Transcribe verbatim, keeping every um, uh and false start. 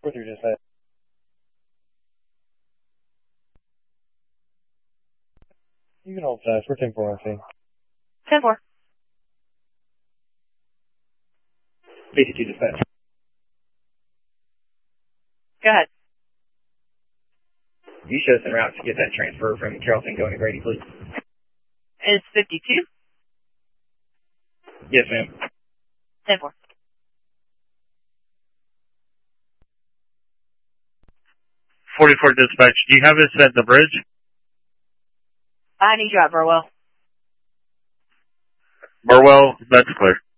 What you just said. You can hold fast. We're ten four on scene. ten four. fifty-two dispatch. Go ahead. You show us en route to get that transfer from Carrollton going to Grady, please. It's fifty-two. Yes, ma'am. ten four. forty-four dispatch, do you have us at the bridge? I need you at Burwell. Burwell, that's clear.